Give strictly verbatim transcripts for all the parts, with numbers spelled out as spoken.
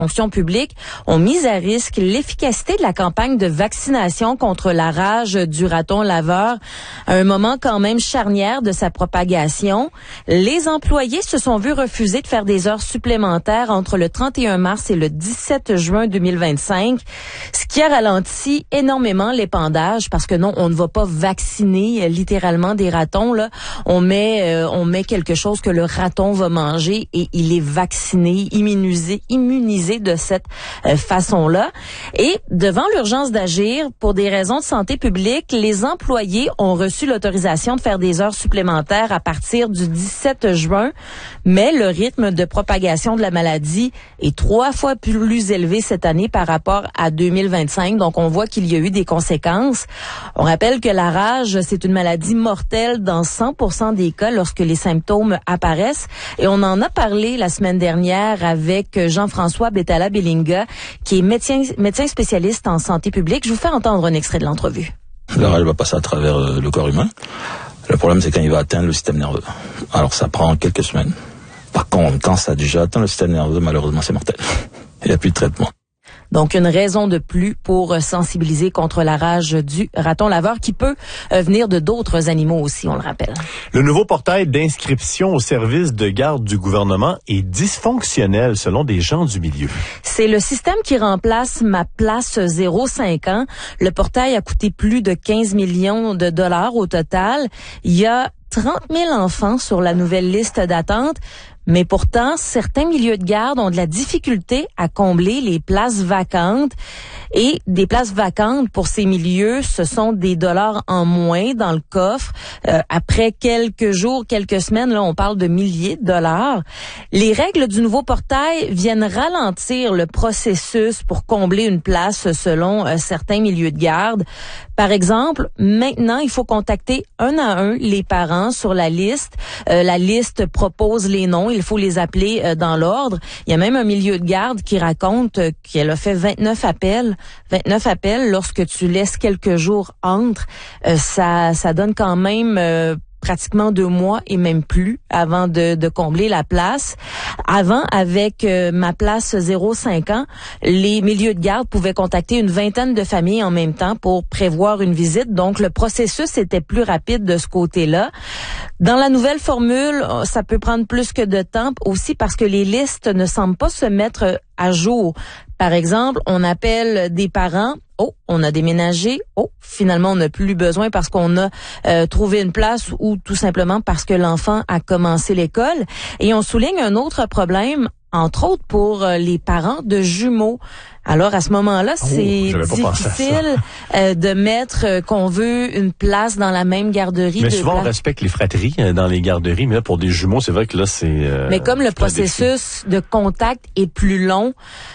fonction publique ont mis à risque l'efficacité de la campagne de vaccination contre la rage du raton laveur à un moment quand même charnière de sa propagation. Les employés se sont vus refuser de faire des heures supplémentaires entre le trente et un mars et le dix-sept juin deux mille vingt-cinq, ce qui a ralenti énormément l'épandage parce que non, on ne va pas vacciner euh, littéralement des ratons là. On met euh, on met quelque chose que le raton va manger et il est vacciné, immunisé, immunisé de cette euh, façon-là. Et devant l'urgence d'agir, pour des raisons de santé publique, les employés ont reçu l'autorisation de faire des heures supplémentaires à partir du dix-sept juin, mais le rythme de propagation de la maladie est trois fois plus élevé cette année par rapport à deux mille vingt-cinq. Donc, on voit qu'il y a eu des conséquences. On rappelle que la rage, c'est une maladie mortelle dans cent pour cent des cas lorsque les symptômes apparaissent. Et on en a parlé la semaine dernière avec Jean-François Betala-Bellinga, qui est médecin, médecin spécialiste en santé publique. Je vous fais entendre un extrait de l'entrevue. La rage va passer à travers le corps humain. Le problème, c'est quand il va atteindre le système nerveux. Alors, ça prend quelques semaines. Par contre, quand ça a déjà atteint le système nerveux, malheureusement, c'est mortel. Il n'y a plus de traitement. Donc, une raison de plus pour sensibiliser contre la rage du raton laveur qui peut venir de d'autres animaux aussi, on le rappelle. Le nouveau portail d'inscription au service de garde du gouvernement est dysfonctionnel selon des gens du milieu. C'est le système qui remplace Ma Place zéro cinq ans. Le portail a coûté plus de quinze millions de dollars au total. Il y a trente mille enfants sur la nouvelle liste d'attente. Mais pourtant, certains milieux de garde ont de la difficulté à combler les places vacantes. Et des places vacantes pour ces milieux, ce sont des dollars en moins dans le coffre. Euh, après quelques jours, quelques semaines, là, on parle de milliers de dollars. Les règles du nouveau portail viennent ralentir le processus pour combler une place selon euh, certains milieux de garde. Par exemple, maintenant, il faut contacter un à un les parents sur la liste. Euh, la liste propose les noms. Il faut les appeler euh, dans l'ordre. Il y a même un milieu de garde qui raconte euh, qu'elle a fait vingt-neuf appels. vingt-neuf appels lorsque tu laisses quelques jours entre. Euh, ça, ça donne quand même euh, pratiquement deux mois et même plus avant de, de combler la place. Avant, avec euh, Ma Place zéro cinq ans, les milieux de garde pouvaient contacter une vingtaine de familles en même temps pour prévoir une visite. Donc, le processus était plus rapide de ce côté-là. Dans la nouvelle formule, ça peut prendre plus que de temps aussi parce que les listes ne semblent pas se mettre à jour. Par exemple, on appelle des parents. Oh, on a déménagé. Oh, finalement, on n'a plus besoin parce qu'on a euh, trouvé une place ou tout simplement parce que l'enfant a commencé l'école. Et on souligne un autre problème, entre autres pour euh, les parents de jumeaux. Alors, à ce moment-là, oh, c'est difficile euh, de mettre euh, qu'on veut une place dans la même garderie. Mais souvent, place. On respecte les fratries euh, dans les garderies, mais là, pour des jumeaux, c'est vrai que là, c'est... Euh, mais comme le processus de contact est plus long,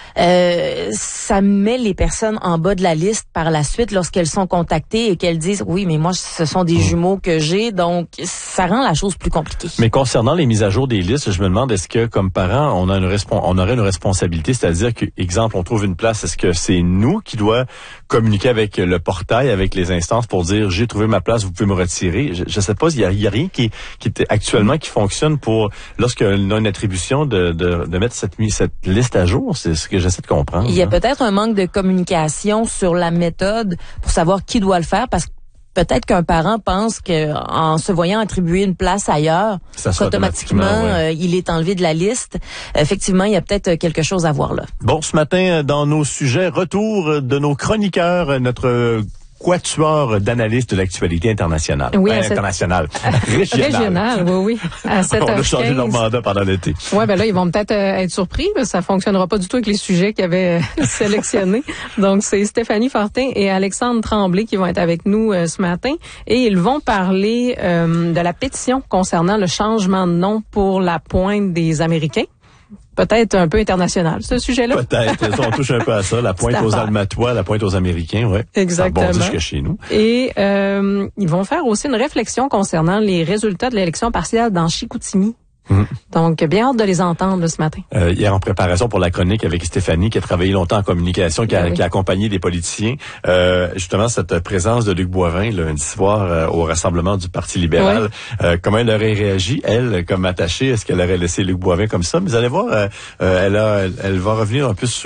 euh, ça met les personnes en bas de la liste par la suite lorsqu'elles sont contactées et qu'elles disent « Oui, mais moi, ce sont des mmh. jumeaux que j'ai. » Donc, ça rend la chose plus compliquée. Mais concernant les mises à jour des listes, je me demande, est-ce que, comme parents, on a une respons- on aurait une responsabilité, c'est-à-dire que, exemple, on trouve une place, est-ce que c'est nous qui doit communiquer avec le portail, avec les instances pour dire j'ai trouvé ma place, vous pouvez me retirer? Je, je sais pas, il y a, il y a rien qui, qui est actuellement qui fonctionne pour lorsqu'on a une attribution de, de, de mettre cette, cette liste à jour. C'est ce que j'essaie de comprendre. Il y a peut-être un manque de communication sur la méthode pour savoir qui doit le faire parce que peut-être qu'un parent pense que en se voyant attribuer une place ailleurs, automatiquement, automatiquement ouais. euh, il est enlevé de la liste. Effectivement, il y a peut-être quelque chose à voir là. Bon, ce matin, dans nos sujets, retour de nos chroniqueurs, notre quatuor d'analystes de l'actualité internationale. Oui, euh, cette... internationale. Régionale. Régionale, oui, oui. À sept heures quinze. On a changé leur mandat pendant l'été. Oui, ben là, ils vont peut-être euh, être surpris. Là, ça fonctionnera pas du tout avec les sujets qu'ils avaient euh, sélectionnés. Donc, c'est Stéphanie Fortin et Alexandre Tremblay qui vont être avec nous euh, ce matin. Et ils vont parler euh, de la pétition concernant le changement de nom pour la pointe des Américains. Peut-être un peu international, ce sujet-là. Peut-être. On touche un peu à ça. La pointe aux Almatois, la pointe aux Américains, ouais. Exactement. Ça rebondit jusque chez nous. Et euh, ils vont faire aussi une réflexion concernant les résultats de l'élection partielle dans Chicoutimi. Mmh. Donc, bien hâte de les entendre là, ce matin. Euh, hier, en préparation pour la chronique avec Stéphanie, qui a travaillé longtemps en communication, qui a, oui. qui a accompagné des politiciens, euh, justement, cette présence de Luc Boivin lundi soir euh, au rassemblement du Parti libéral, oui. euh, comment elle aurait réagi, elle, comme attachée? Est-ce qu'elle aurait laissé Luc Boivin comme ça? Mais vous allez voir, euh, euh, elle, a, elle, elle va revenir un peu sur